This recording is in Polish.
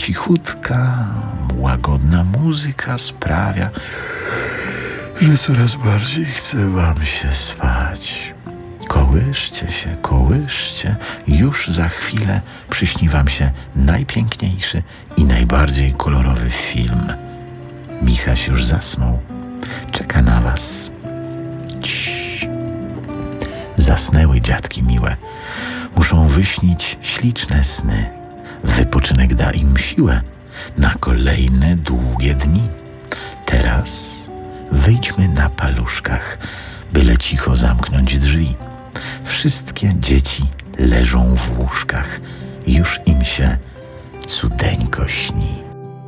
cichutka, łagodna muzyka sprawia, że coraz bardziej chce wam się spać. Kołyszcie, już za chwilę przyśni wam się najpiękniejszy i najbardziej kolorowy film. Michaś już zasnął, czeka na was. Ciii. Zasnęły dziadki miłe, muszą wyśnić śliczne sny. Wypoczynek da im siłę na kolejne długie dni. Teraz wyjdźmy na paluszkach, byle cicho zamknąć drzwi. Wszystkie dzieci leżą w łóżkach, już im się cudeńko śni.